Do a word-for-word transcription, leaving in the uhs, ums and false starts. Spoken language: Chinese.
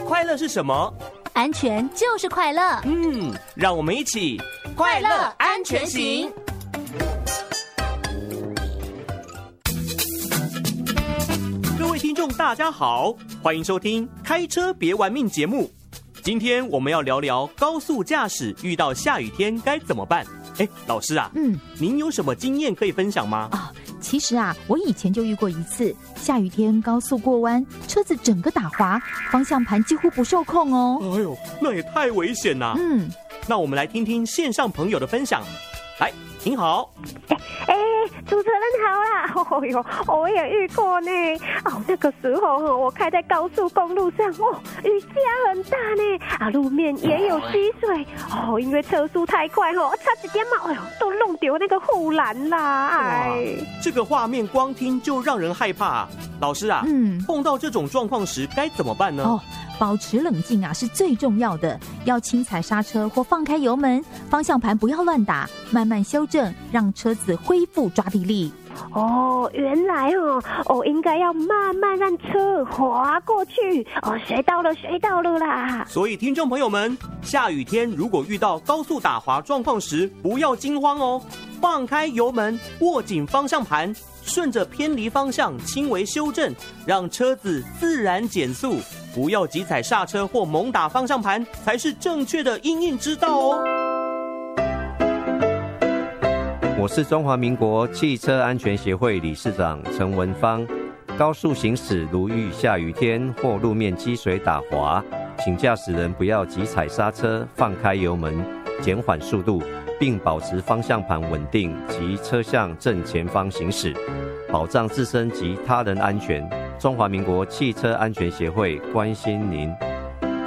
快乐是什么？ 安全就是快乐。 嗯，让我们一起快乐安全行。 各位听众大家好，欢迎收听开车别玩命节目。今天我们要聊聊高速驾驶遇到下雨天该怎么办。哎，老师啊， 嗯， 您有什么经验可以分享吗？ 啊、哦，其实啊，我以前就遇过一次，下雨天高速过弯，车子整个打滑，方向盘几乎不受控哦。 哎呦，那也太危险啦！ 嗯， 那我们来听听线上朋友的分享。来，您好。 哎哎，主持人好啦！哦哟，我也遇过呢。哦，那个时候哈，我开在高速公路上，哦，雨下很大呢，啊，路面也有积水。哦，因为车速太快哈，差一点嘛，哎呦，都弄丢那个护栏啦！哎， 这个画面光听就让人害怕啊。老师啊， 嗯， 碰到这种状况时该怎么办呢？ 哦，保持冷静啊是最重要的，要轻踩刹车或放开油门，方向盘不要乱打，慢慢修正，让车子恢复抓地力。 哦，原来哦，哦，应该要慢慢让车滑过去。哦，学到了，学到了啦。 所以听众朋友们，下雨天如果遇到高速打滑状况时，不要惊慌哦，放开油门，握紧方向盘，顺着偏离方向轻微修正，让车子自然减速，不要急踩刹车或猛打方向盘，才是正确的因应之道哦。 我是中华民国汽车安全协会理事长陈文芳。高速行驶如遇下雨天或路面积水打滑，请驾驶人不要急踩刹车，放开油门，减缓速度，并保持方向盘稳定及车向正前方行驶，保障自身及他人安全。中华民国汽车安全协会关心您。